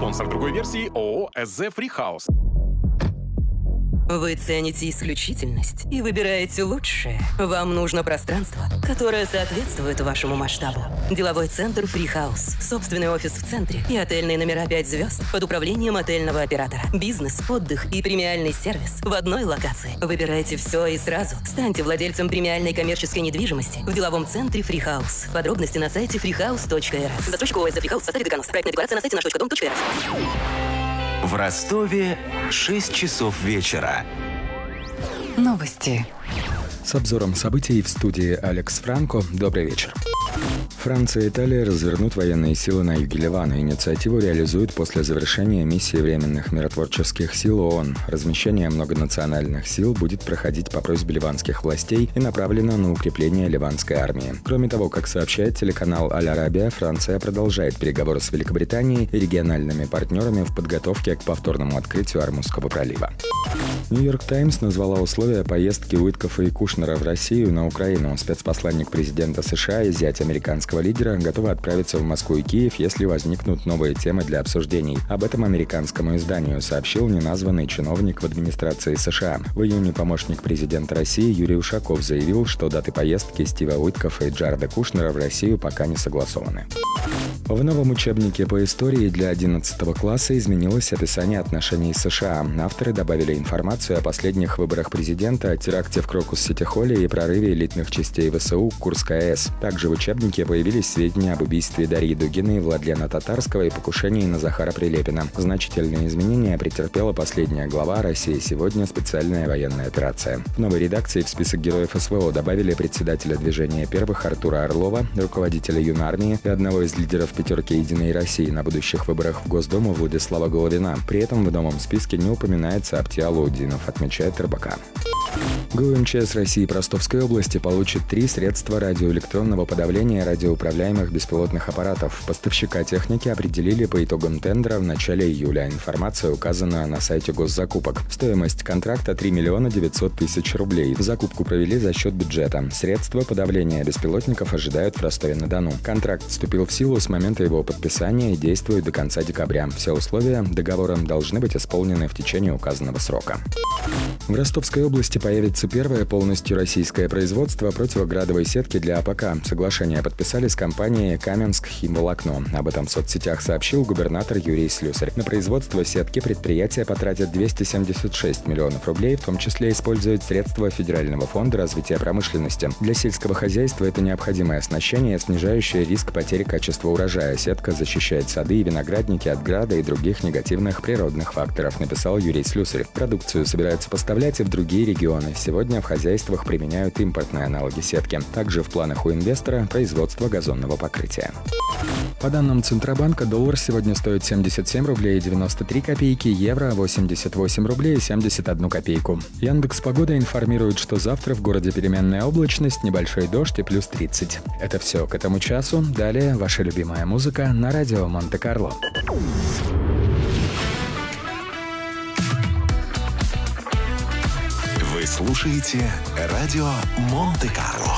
Спонсор другой версии ООО «СЗ Фрихаус». Вы цените исключительность и выбираете лучшее. Вам нужно пространство, которое соответствует вашему масштабу. Деловой центр Фрихаус. Собственный офис в центре и отельные номера 5 звезд под управлением отельного оператора. Бизнес, отдых и премиальный сервис в одной локации. Выбирайте все и сразу. Станьте владельцем премиальной коммерческой недвижимости в деловом центре Фрихаус. Подробности на сайте freehouse.rf. Застройщик ОСЗ Фрихаус в составе Деканус. Проектная декларация на сайте наш.дом.рф. В Ростове 6 часов вечера. Новости. С обзором событий в студии Алекс Франко. Добрый вечер. Франция и Италия развернут военные силы на юге Ливана. Инициативу реализуют после завершения миссии временных миротворческих сил ООН. Размещение многонациональных сил будет проходить по просьбе ливанских властей и направлено на укрепление ливанской армии. Кроме того, как сообщает телеканал Аль-Арабия, Франция продолжает переговоры с Великобританией и региональными партнерами в подготовке к повторному открытию Ормузского пролива. Нью-Йорк Таймс назвала условия поездки Уиткофа и Кушнера в Россию на Украину. Спецпосланник президента США и зять американского лидера готовы отправиться в Москву и Киев, если возникнут новые темы для обсуждений. Об этом американскому изданию сообщил неназванный чиновник в администрации США. В июне помощник президента России Юрий Ушаков заявил, что даты поездки Стива Уиткофа и Джареда Кушнера в Россию пока не согласованы. В новом учебнике по истории для 11 класса изменилось описание отношений с США. Авторы добавили информацию о последних выборах президента, теракте в Крокус-Сити-Холле и прорыве элитных частей ВСУ к Курской АЭС. Также в учебнике появились сведения об убийстве Дарьи Дугиной, Владлена Татарского и покушении на Захара Прилепина. Значительные изменения претерпела последняя глава «Россия сегодня. Специальная военная операция». В новой редакции в список героев СВО добавили председателя движения первых Артура Орлова, руководителя Юнармии и одного из лидеров пятерки «Единой России» на будущих выборах в Госдуму Владислава Головина. При этом в новом списке не упоминается Аптия Лаудинов, отмечает РБК. ГУ МЧС России по Ростовской области получит 3 средства радиоэлектронного подавления радиоуправляемых беспилотных аппаратов. Поставщика техники определили по итогам тендера в начале июля. Информация указана на сайте госзакупок. Стоимость контракта 3 миллиона 900 тысяч рублей. Закупку провели за счет бюджета. Средства подавления беспилотников ожидают в Ростове-на-Дону. Контракт вступил в силу с момента его подписания и действует до конца декабря. Все условия договором должны быть исполнены в течение указанного срока. В Ростовской области появится первое полностью российское производство противоградовой сетки для АПК. Соглашение подписали с компанией «Каменск Химволокно». Об этом в соцсетях сообщил губернатор Юрий Слюсарь. На производство сетки предприятия потратят 276 миллионов рублей, в том числе используют средства Федерального фонда развития промышленности. Для сельского хозяйства это необходимое оснащение, снижающее риск потери качества урожая. Сетка защищает сады и виноградники от града и других негативных природных факторов, написал Юрий Слюсарь. Продукцию собираются поставлять и в другие регионы. Сегодня в хозяйствах применяют импортные аналоги сетки. Также в планах у инвестора производство газонного покрытия. По данным Центробанка, доллар сегодня стоит 77 рублей 93 копейки, евро 88 рублей 71 копейку. Яндекс.Погода информирует, что завтра в городе переменная облачность, небольшой дождь и плюс 30. Это все к этому часу. Далее ваша любимая музыка на радио Монте-Карло. Вы слушаете радио Монте-Карло.